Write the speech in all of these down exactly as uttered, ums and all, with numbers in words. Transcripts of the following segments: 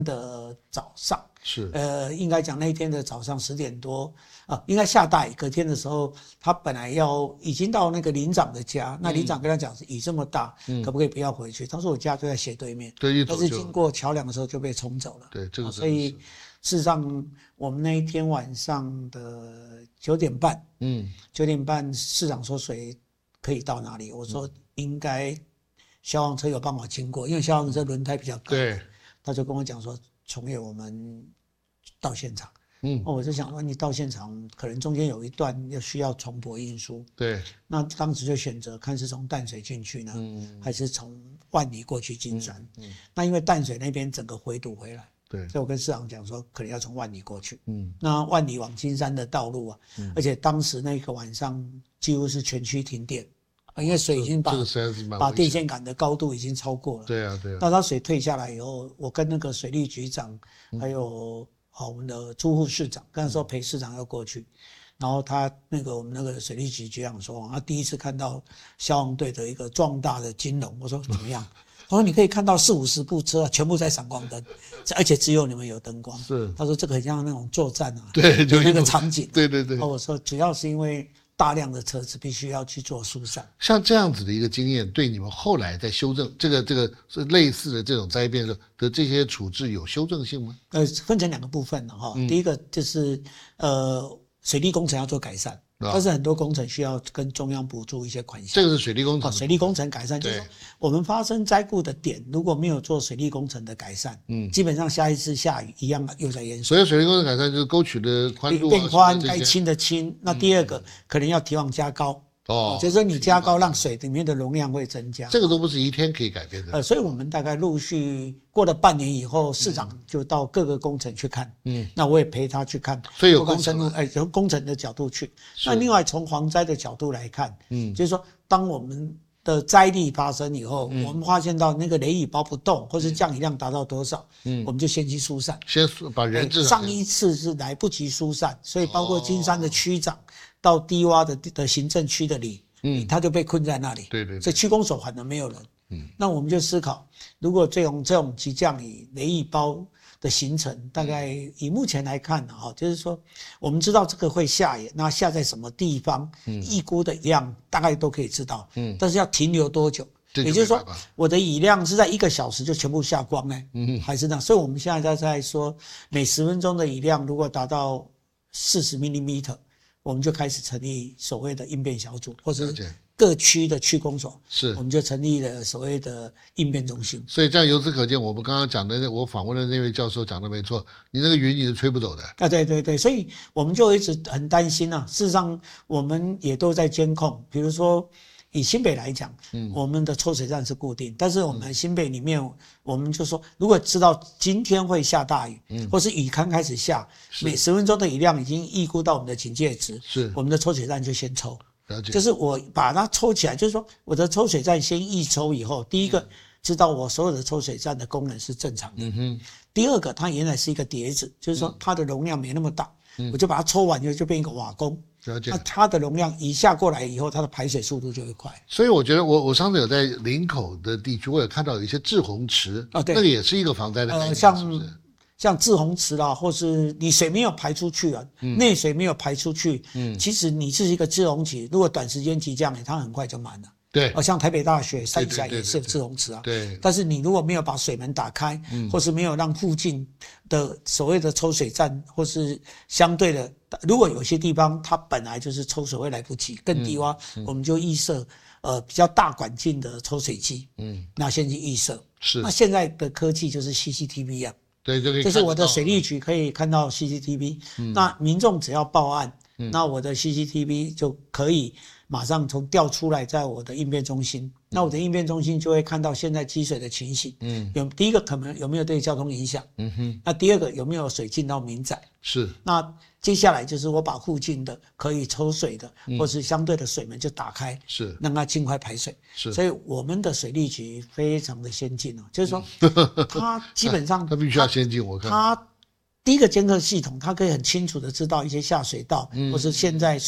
的早上， 是呃，应该讲那一天的早上十点多啊，应该下大雨。隔天的时候，他本来要已经到那个林长的家，那林长跟他讲，雨这么大，嗯、可不可以不要回去？他说我家就在斜对面， 对， 但是经过桥梁的时候就被冲走了。 对，这个、 啊、所以事实上，我们那一天晚上的九点半，嗯，九点半市长说水可以到哪里？我说应该消防车有办法经过，因为消防车轮胎比较高。 对。 他就跟我讲说，崇业我们到现场，嗯，我就想说你到现场，可能中间有一段要需要重驳运输， 对， 那当时就选择看是从淡水进去呢，嗯，还是从万里过去金山，嗯，嗯那因为淡水那边整个回堵回来，对，所以我跟市长讲说，可能要从万里过去，嗯，那万里往金山的道路啊，嗯、而且当时那个晚上几乎是全区停电。因为水已经把、 这个、 把电线杆的高度已经超过了。 对啊，对啊。 那它水退下来以后，我跟那个水利局长，还有好我们的朱副市长，跟他说裴市长要过去，然后他那个我们那个水利局局长说，他第一次看到消防队的一个壮大的金龙，我说怎么样？他说你可以看到四五十部车全部在闪光灯，而且只有你们有灯光。 是。 他说这个很像那种作战啊， 对，就那个场景。 对对对。 我说主要是因为大量的车子必须要去做疏散， 像这样子的一个经验，对你们后来在修正这个这个是类似的这种灾变的这些处置有修正性吗？ 呃，分成两个部分了哈。嗯、第一个就是呃，水利工程要做改善，哦、但是很多工程需要跟中央补助一些款项。 这个是水利工程、哦， 水利工程改善就是说，我们发生灾故的点如果没有做水利工程的改善，嗯，基本上下一次下雨一样又在淹水。 所以水利工程改善就是沟渠的宽度、啊、 变宽，该清的清。那第二个、嗯、可能要提防加高。哦，就是说你加高，让水里面的容量会增加。 这个都不是一天可以改变的。 呃，所以我们大概陆续过了半年以后，市长就到各个工程去看。嗯，那我也陪他去看。 所以有工程， 哎，从工程的角度去。那另外从防灾的角度来看，嗯，就是说当我们的灾力发生以后，嗯、我们发现到那个雷雨包不动，或是降雨量达到多少，嗯，我们就先去疏散。 先把人质。 上一次是来不及疏散，所以包括金山的区长。哦到低洼的的行政区的里，嗯，他就被困在那里， 对 对, 对， 所以区公所反而没有人，嗯，那我们就思考，如果这种这种急降雨雷雨包的形成，大概以目前来看啊，就是说我们知道这个会下雨，那下在什么地方，嗯，预估的量大概都可以知道，嗯，但是要停留多久？也就是说，我的雨量是在一个小时就全部下光呢，嗯，还是那？所以我们现在在在说，每十分钟的雨量如果达到四十毫米。我们就开始成立所谓的应变小组，或者各区的区公所，是我们就成立了所谓的应变中心。 所以这样由此可见，我们刚刚讲的，我访问的那位教授讲的没错，你那个云你是吹不走的啊，对对对，所以我们就一直很担心啊。事实上，我们也都在监控，比如说。以新北来讲，嗯，我们的抽水站是固定，但是我们新北里面，我们就说，如果知道今天会下大雨，嗯，或是雨刚开始下，每十分钟的雨量已经预估到我们的警戒值，是，我们的抽水站就先抽，了解，就是我把它抽起来，就是说我的抽水站先预抽以后，第一个知道我所有的抽水站的功能是正常的，嗯哼，第二个它原来是一个碟子，就是说它的容量没那么大，嗯，我就把它抽完以后就变一个瓦工。那它的容量一下过来以后，它的排水速度就会快。 所以我觉得我我上次有在林口的地区，我有看到有一些滞洪池啊，对，那个也是一个防灾的概念，呃， 像是不是像滞洪池啦，或是你水没有排出去啊，嗯、内水没有排出去，嗯，其实你是一个滞洪池，如果短时间急降雨，它很快就满了。 对， 哦，像台北大学三峡也是有滞洪池啊， 对，对，对，对， 但是你如果没有把水门打开，嗯，或是没有让附近的所谓的抽水站，或是相对的，如果有些地方它本来就是抽水会来不及，更低洼，嗯嗯、我们就预设呃比较大管径的抽水机，嗯，那先去预设，是，那现在的科技就是 C C T V 啊， 对，就可以， 就是我的水利局可以看到 C C T V，嗯，那民众只要报案，嗯，那我的 C C T V 就可以。马上从调出来，在我的应变中心，那我的应变中心就会看到现在积水的情形。嗯，有第一个可能有没有对交通影响？嗯哼。那第二个有没有水进到民宅？ 是。 那接下来就是我把附近的可以抽水的，嗯、或是相对的水门就打开，是让它尽快排水。是。所以我们的水利局非常的先进哦，就是说它基本上它必须要先进，我看它第一个监测系统，它可以很清楚的知道一些下水道，嗯、或是现在水。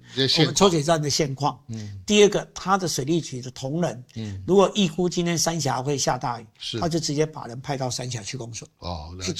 我们抽水站的现况。嗯，第二个，他的水利局的同仁，嗯，如果预估今天三峡会下大雨，他就直接把人派到三峡去供水。哦，